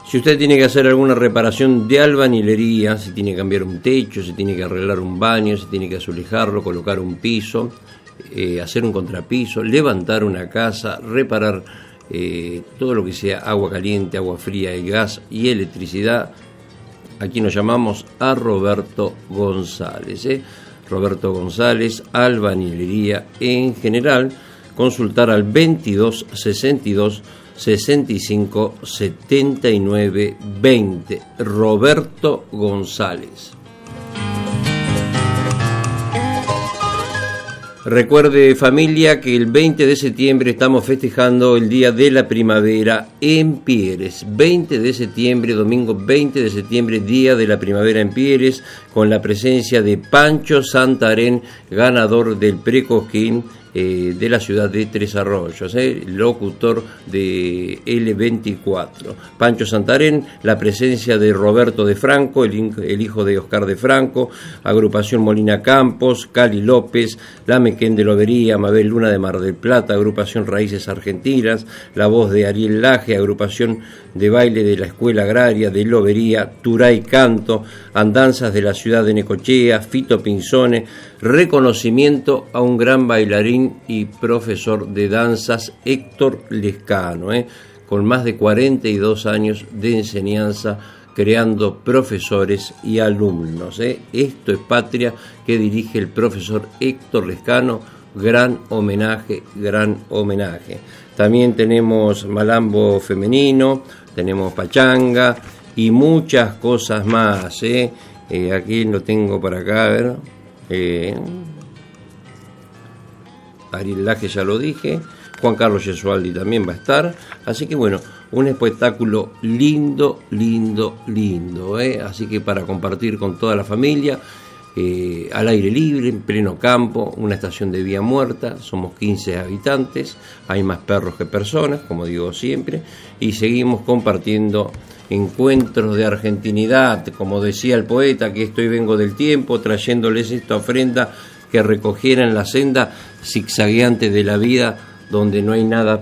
Si usted tiene que hacer alguna reparación de albañilería, si tiene que cambiar un techo, si tiene que arreglar un baño, si tiene que azulejarlo, colocar un piso, hacer un contrapiso, levantar una casa, reparar todo lo que sea agua caliente, agua fría, y gas y electricidad, aquí nos llamamos a Roberto González. Roberto González, albañilería en general. Consultar al 22 62 65 79 20. Roberto González. Recuerde, familia, que el 20 de septiembre estamos festejando el Día de la Primavera en Pieres. 20 de septiembre, domingo 20 de septiembre, Día de la Primavera en Pieres, con la presencia de Pancho Santarén, ganador del Precosquín de la ciudad de Tres Arroyos, locutor de L24. Pancho Santarén, la presencia de Roberto de Franco, el hijo de Oscar de Franco, agrupación Molina Campos, Cali López, La Mequén de Lobería, Mabel Luna de Mar del Plata, agrupación Raíces Argentinas, la voz de Ariel Laje, agrupación de baile de la Escuela Agraria de Lobería, Turay Canto, andanzas de la ciudad de Necochea, Fito Pinzone, reconocimiento a un gran bailarín y profesor de danzas, Héctor Lescano, con más de 42 años de enseñanza, creando profesores y alumnos. Esto es Patria, que dirige el profesor Héctor Lescano. Gran homenaje, gran homenaje. También tenemos malambo femenino, tenemos pachanga y muchas cosas más. Aquí lo tengo para acá, a ver. Ariel Laje ya lo dije, Juan Carlos Gesualdi también va a estar, así que bueno, un espectáculo lindo, así que para compartir con toda la familia, al aire libre, en pleno campo, una estación de vía muerta, somos 15 habitantes, hay más perros que personas, como digo siempre, y seguimos compartiendo encuentros de argentinidad, como decía el poeta, que estoy vengo del tiempo, trayéndoles esta ofrenda que recogiera en la senda zigzagueante de la vida, donde no hay nada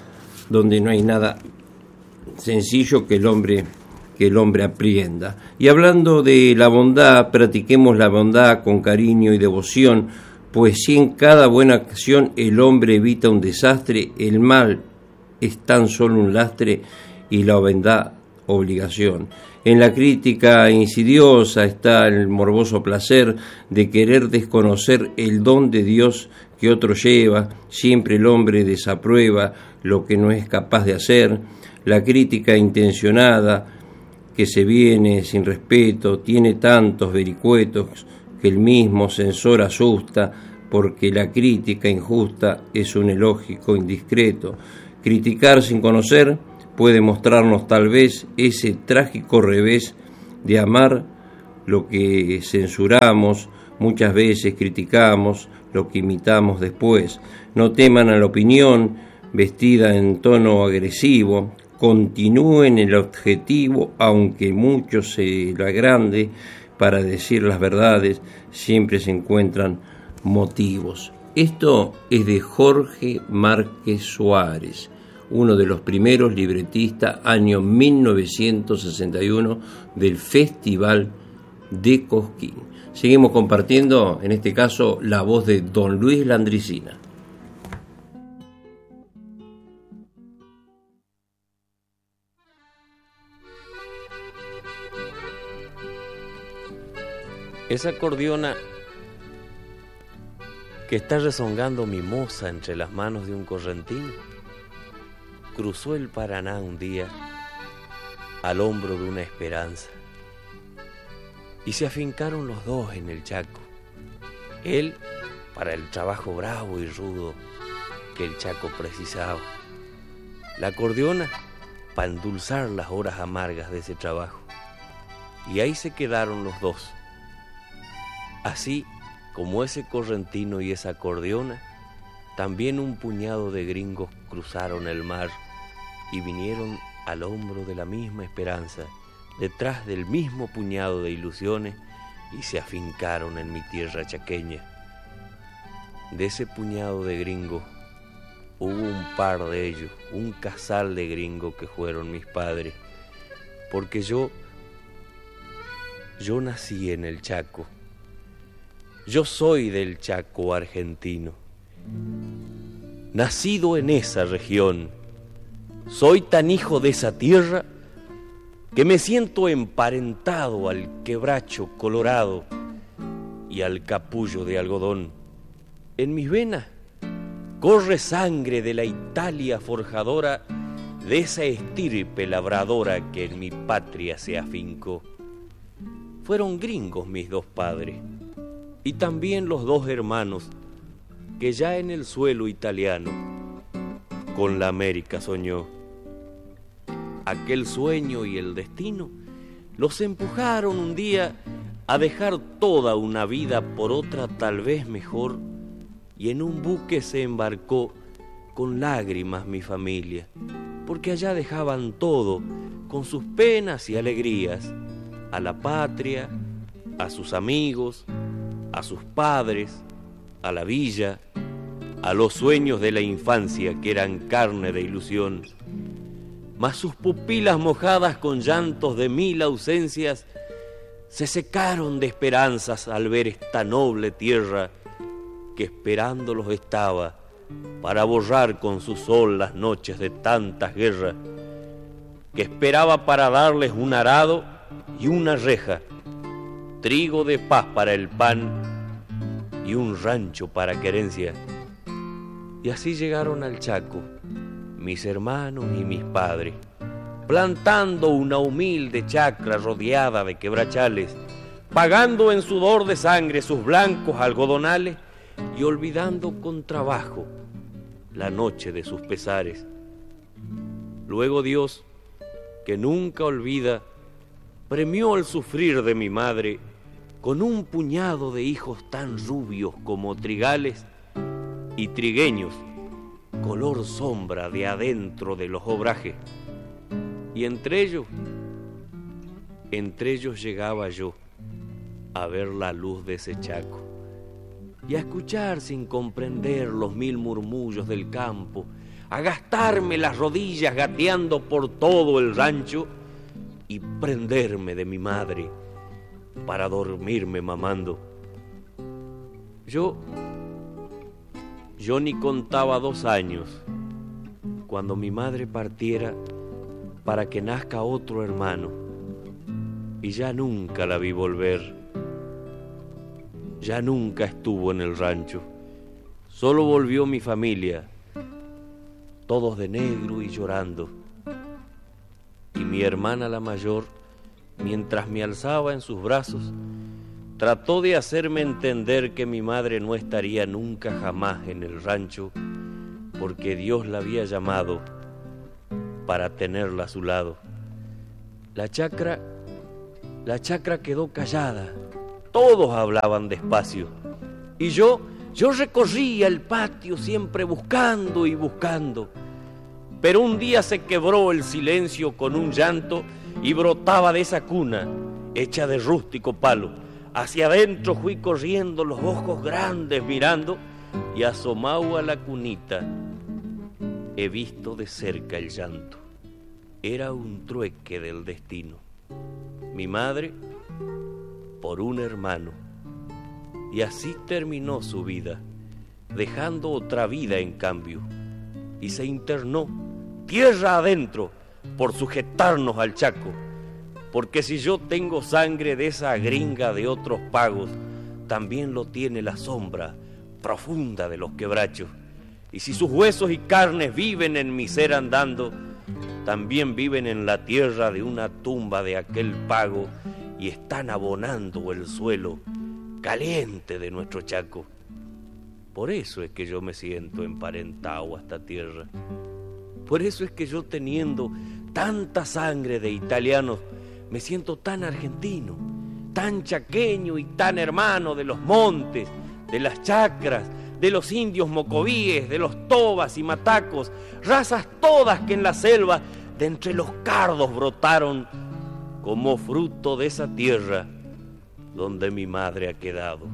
sencillo que el hombre aprienda. Y hablando de la bondad, practiquemos la bondad con cariño y devoción, pues si en cada buena acción el hombre evita un desastre, el mal es tan solo un lastre y la bondad obligación. En la crítica insidiosa está el morboso placer de querer desconocer el don de Dios que otro lleva. Siempre el hombre desaprueba lo que no es capaz de hacer. La crítica intencionada que se viene sin respeto tiene tantos vericuetos que el mismo censor asusta, porque la crítica injusta es un elogio indiscreto. Criticar sin conocer puede mostrarnos tal vez ese trágico revés de amar lo que censuramos, muchas veces criticamos lo que imitamos después. No teman a la opinión vestida en tono agresivo, continúen el objetivo, aunque mucho se lo agrande, para decir las verdades siempre se encuentran motivos. Esto es de Jorge Márquez Suárez, uno de los primeros libretistas, año 1961, del Festival de Cosquín. Seguimos compartiendo, en este caso, la voz de don Luis Landricina. Esa acordeona que está rezongando mimosa entre las manos de un correntín cruzó el Paraná un día al hombro de una esperanza y se afincaron los dos en el Chaco, él para el trabajo bravo y rudo que el Chaco precisaba, la acordeona para endulzar las horas amargas de ese trabajo, y ahí se quedaron los dos. Así como ese correntino y esa acordeona, también un puñado de gringos cruzaron el mar y vinieron al hombro de la misma esperanza, detrás del mismo puñado de ilusiones, y se afincaron en mi tierra chaqueña. De ese puñado de gringos hubo un par de ellos, un casal de gringos que fueron mis padres, porque yo nací en el Chaco. Yo soy del Chaco argentino, nacido en esa región. Soy tan hijo de esa tierra que me siento emparentado al quebracho colorado y al capullo de algodón. En mis venas corre sangre de la Italia forjadora, de esa estirpe labradora que en mi patria se afincó. Fueron gringos mis dos padres, y también los dos hermanos, que ya en el suelo italiano con la América soñó. Aquel sueño y el destino los empujaron un día a dejar toda una vida por otra tal vez mejor, y en un buque se embarcó con lágrimas mi familia, porque allá dejaban todo, con sus penas y alegrías, a la patria, a sus amigos, a sus padres, a la villa, a los sueños de la infancia que eran carne de ilusión. Mas sus pupilas mojadas con llantos de mil ausencias se secaron de esperanzas al ver esta noble tierra que esperándolos estaba para borrar con su sol las noches de tantas guerras, que esperaba para darles un arado y una reja, trigo de paz para el pan y un rancho para querencia. Y así llegaron al Chaco mis hermanos y mis padres, plantando una humilde chacra rodeada de quebrachales, pagando en sudor de sangre sus blancos algodonales y olvidando con trabajo la noche de sus pesares. Luego Dios, que nunca olvida, premió el sufrir de mi madre con un puñado de hijos tan rubios como trigales y trigueños, color sombra de adentro de los obrajes. Y entre ellos llegaba yo a ver la luz de ese Chaco y a escuchar sin comprender los mil murmullos del campo, a gastarme las rodillas gateando por todo el rancho y prenderme de mi madre para dormirme mamando. Yo ni contaba 2 años cuando mi madre partiera para que nazca otro hermano, y ya nunca la vi volver. Ya nunca estuvo en el rancho. Solo volvió mi familia, todos de negro y llorando. Y mi hermana la mayor, mientras me alzaba en sus brazos, trató de hacerme entender que mi madre no estaría nunca jamás en el rancho, porque Dios la había llamado para tenerla a su lado. La chacra quedó callada. Todos hablaban despacio. Y yo recorría el patio siempre buscando y buscando. Pero un día se quebró el silencio con un llanto y brotaba de esa cuna, hecha de rústico palo. Hacia adentro fui corriendo, los ojos grandes mirando, y asomado a la cunita he visto de cerca el llanto. Era un trueque del destino. Mi madre por un hermano. Y así terminó su vida, dejando otra vida en cambio, y se internó tierra adentro por sujetarnos al Chaco, porque si yo tengo sangre de esa gringa de otros pagos, también lo tiene la sombra profunda de los quebrachos, y si sus huesos y carnes viven en mi ser andando, también viven en la tierra de una tumba de aquel pago y están abonando el suelo caliente de nuestro Chaco. Por eso es que yo me siento emparentado a esta tierra. Por eso es que yo, teniendo tanta sangre de italianos, me siento tan argentino, tan chaqueño y tan hermano de los montes, de las chacras, de los indios mocovíes, de los tobas y matacos, razas todas que en la selva de entre los cardos brotaron como fruto de esa tierra donde mi madre ha quedado.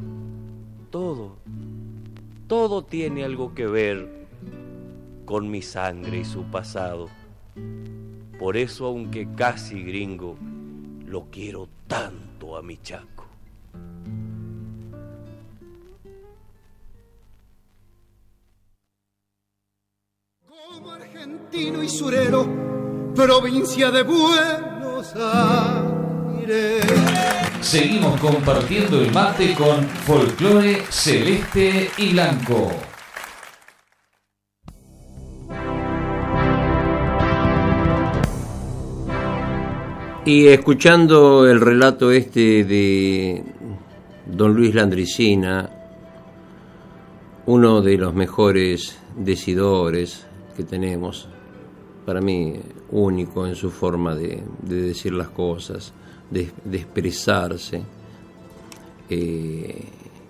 Todo tiene algo que ver con mi sangre y su pasado. Por eso, aunque casi gringo, lo quiero tanto a mi Chaco. Como argentino y surero, provincia de Buenos Aires. Seguimos compartiendo el mate con Folclore Celeste y Blanco. Y escuchando el relato de don Luis Landricina, uno de los mejores decidores que tenemos, para mí único en su forma de decir las cosas, de expresarse. Qué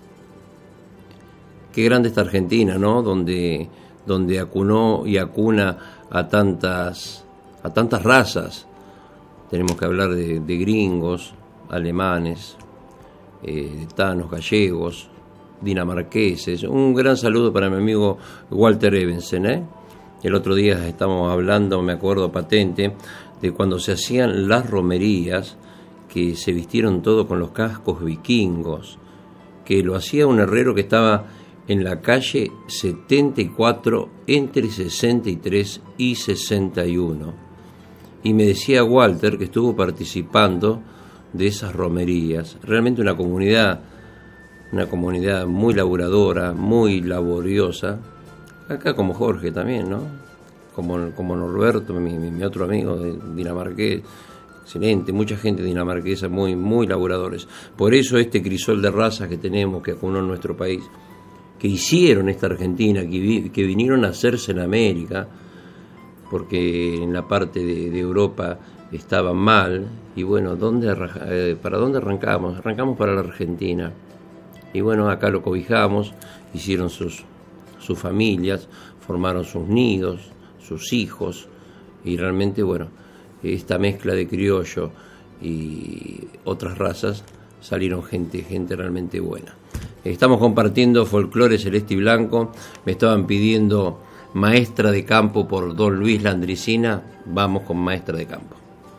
grande esta Argentina, ¿no? Donde acunó y acuna a tantas razas. Tenemos que hablar de gringos, alemanes, tanos, gallegos, dinamarqueses. Un gran saludo para mi amigo Walter Evensen, El otro día estábamos hablando, me acuerdo patente, de cuando se hacían las romerías, que se vistieron todo con los cascos vikingos, que lo hacía un herrero que estaba en la calle 74 entre 63 y 61. Y me decía Walter que estuvo participando de esas romerías. Realmente una comunidad muy laburadora, muy laboriosa. Acá como Jorge también, ¿no? Como Norberto, mi otro amigo de dinamarqués. Excelente, mucha gente dinamarquesa muy, muy laburadores. Por eso este crisol de razas que tenemos, que acunó en nuestro país, que hicieron esta Argentina, que vinieron a hacerse en América, porque en la parte de Europa estaban mal, y bueno, ¿para dónde arrancamos? Arrancamos para la Argentina, y bueno, acá lo cobijamos, hicieron sus familias, formaron sus nidos, sus hijos, y realmente, bueno, esta mezcla de criollo y otras razas salieron gente realmente buena. Estamos compartiendo Folclore Celeste y Blanco. Me estaban pidiendo Maestra de Campo por don Luis Landricina. Vamos con Maestra de Campo.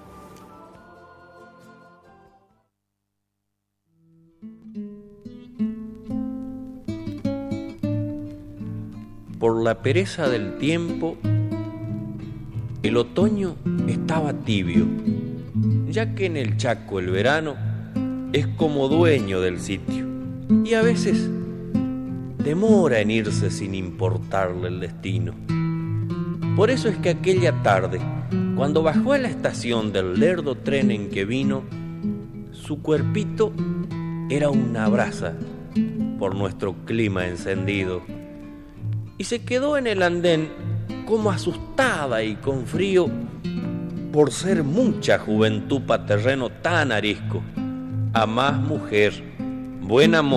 Por la pereza del tiempo, el otoño estaba tibio, ya que en el Chaco el verano es como dueño del sitio y a veces demora en irse sin importarle el destino. Por eso es que aquella tarde, cuando bajó a la estación del lerdo tren en que vino, su cuerpito era una brasa por nuestro clima encendido, y se quedó en el andén como asustada y con frío por ser mucha juventud pa' terreno tan arisco. A más mujer, buena